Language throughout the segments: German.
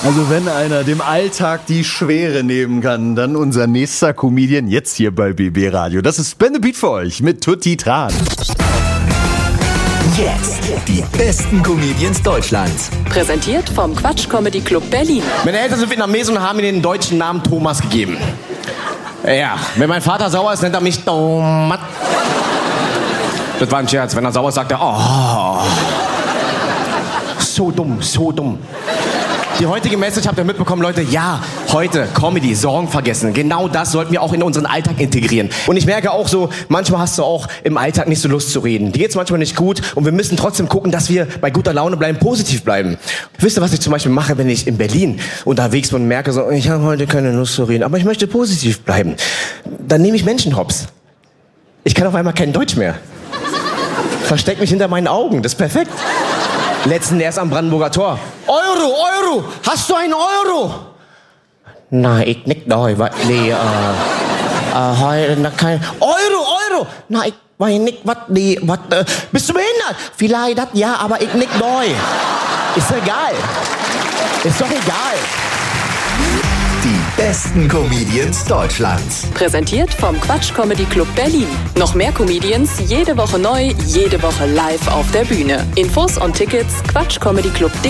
Also wenn einer dem Alltag die Schwere nehmen kann, dann unser nächster Comedian jetzt hier bei BB Radio. Das ist Ben the Beat für euch mit Tutti Tran. Jetzt die besten Comedians Deutschlands. Präsentiert vom Quatsch Comedy Club Berlin. Meine Eltern sind Vietnamesen und haben mir den deutschen Namen Thomas gegeben. Ja, wenn mein Vater sauer ist, nennt er mich Thomas. Das war ein Scherz. Wenn er sauer ist, sagt er, oh. So dumm, so dumm. Die heutige Message habt ihr mitbekommen, Leute. Ja, heute Comedy, Sorgen vergessen. Genau das sollten wir auch in unseren Alltag integrieren. Und ich merke auch so, manchmal hast du auch im Alltag nicht so Lust zu reden. Dir geht's manchmal nicht gut und wir müssen trotzdem gucken, dass wir bei guter Laune bleiben, positiv bleiben. Wisst ihr, was ich zum Beispiel mache, wenn ich in Berlin unterwegs bin und merke so, ich habe heute keine Lust zu reden, aber ich möchte positiv bleiben. Dann nehme ich Menschen hops. Ich kann auf einmal kein Deutsch mehr. Versteck mich hinter meinen Augen, das ist perfekt. Letzten erst am Brandenburger Tor. Euro, hast du einen Euro? Nein, ich nicht da. Heute kein Euro. Nein, ich weiß nicht, was. Bist du behindert? Vielleicht das, ja, aber ich nicht da. Ist egal. Ist doch egal. Die besten Comedians Deutschlands. Präsentiert vom Quatsch Comedy Club Berlin. Noch mehr Comedians, jede Woche neu, jede Woche live auf der Bühne. Infos und Tickets quatschcomedyclub.de.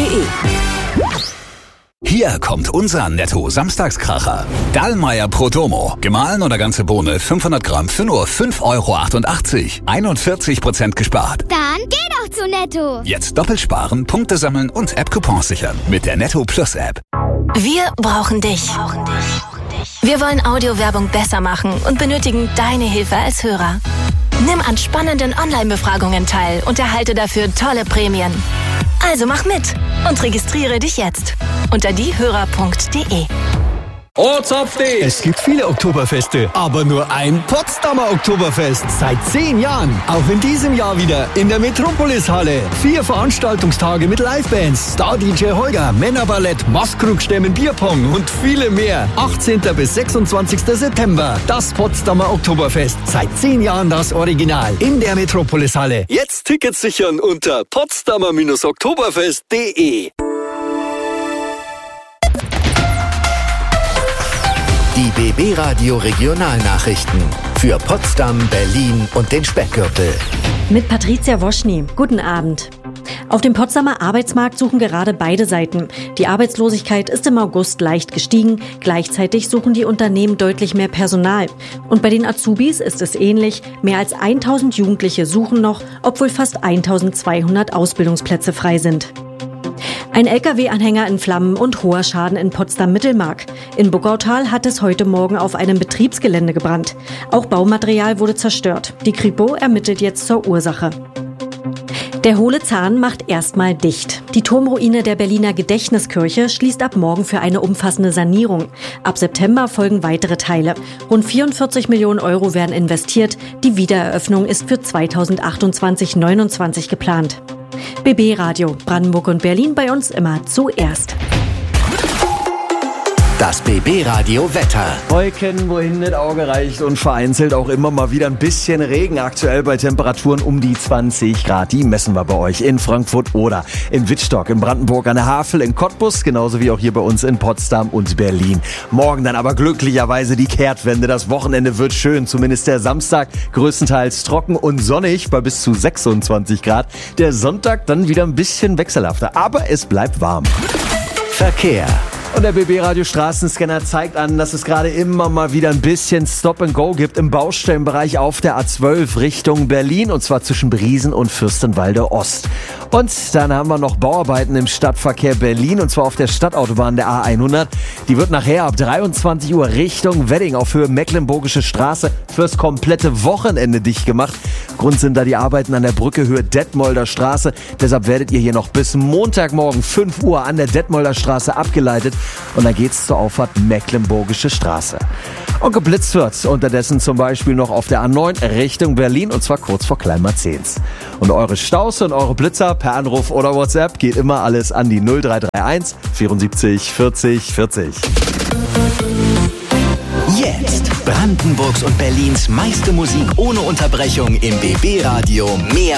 Hier kommt unser Netto-Samstagskracher. Dallmayr Pro Domo. Gemahlen oder ganze Bohne 500 Gramm für nur 5,88 €. 41% gespart. Dann geh doch zu Netto. Jetzt doppelt sparen, Punkte sammeln und App-Coupons sichern mit der Netto Plus App. Wir brauchen dich. Wir wollen Audiowerbung besser machen und benötigen deine Hilfe als Hörer. Nimm an spannenden Online-Befragungen teil und erhalte dafür tolle Prämien. Also mach mit und registriere dich jetzt unter diehörer.de. Oh, Zopfdi! Es gibt viele Oktoberfeste, aber nur ein Potsdamer Oktoberfest. Seit 10 Jahren. Auch in diesem Jahr wieder in der Metropolis-Halle. 4 Veranstaltungstage mit Livebands, Star-DJ Holger, Männerballett, Maskrug-Stämmen, Bierpong und viele mehr. 18. bis 26. September. Das Potsdamer Oktoberfest. Seit 10 Jahren das Original. In der Metropolis-Halle. Jetzt Tickets sichern unter potsdamer-oktoberfest.de. Die BB Radio Regionalnachrichten für Potsdam, Berlin und den Speckgürtel. Mit Patricia Woschny. Guten Abend. Auf dem Potsdamer Arbeitsmarkt suchen gerade beide Seiten. Die Arbeitslosigkeit ist im August leicht gestiegen. Gleichzeitig suchen die Unternehmen deutlich mehr Personal. Und bei den Azubis ist es ähnlich. Mehr als 1000 Jugendliche suchen noch, obwohl fast 1200 Ausbildungsplätze frei sind. Ein LKW-Anhänger in Flammen und hoher Schaden in Potsdam-Mittelmark. In Buckautal hat es heute Morgen auf einem Betriebsgelände gebrannt. Auch Baumaterial wurde zerstört. Die Kripo ermittelt jetzt zur Ursache. Der Hohle Zahn macht erstmal dicht. Die Turmruine der Berliner Gedächtniskirche schließt ab morgen für eine umfassende Sanierung. Ab September folgen weitere Teile. Rund 44 Millionen € werden investiert. Die Wiedereröffnung ist für 2028/29 geplant. BB Radio, Brandenburg und Berlin bei uns immer zuerst. Das BB Radio Wetter. Wolken, wohin das Auge reicht und vereinzelt auch immer mal wieder ein bisschen Regen. Aktuell bei Temperaturen um die 20 Grad. Die messen wir bei euch in Frankfurt oder in Wittstock, in Brandenburg an der Havel, in Cottbus, genauso wie auch hier bei uns in Potsdam und Berlin. Morgen dann aber glücklicherweise die Kehrtwende. Das Wochenende wird schön, zumindest der Samstag größtenteils trocken und sonnig bei bis zu 26 Grad. Der Sonntag dann wieder ein bisschen wechselhafter, aber es bleibt warm. Verkehr. Und der BB-Radio-Straßenscanner zeigt an, dass es gerade immer mal wieder ein bisschen Stop-and-Go gibt im Baustellenbereich auf der A12 Richtung Berlin, und zwar zwischen Briesen und Fürstenwalde Ost. Und dann haben wir noch Bauarbeiten im Stadtverkehr Berlin, und zwar auf der Stadtautobahn der A100. Die wird nachher ab 23 Uhr Richtung Wedding auf Höhe Mecklenburgische Straße fürs komplette Wochenende dicht gemacht. Grund sind da die Arbeiten an der Brücke Höhe Detmolder Straße. Deshalb werdet ihr hier noch bis Montagmorgen 5 Uhr an der Detmolder Straße abgeleitet. Und dann geht's zur Auffahrt Mecklenburgische Straße. Und geblitzt wird unterdessen zum Beispiel noch auf der A9 Richtung Berlin, und zwar kurz vor Kleinmarzens. Und eure Staus und eure Blitzer per Anruf oder WhatsApp geht immer alles an die 0331 74 40 40. Jetzt Brandenburgs und Berlins meiste Musik ohne Unterbrechung im BB Radio. Mehr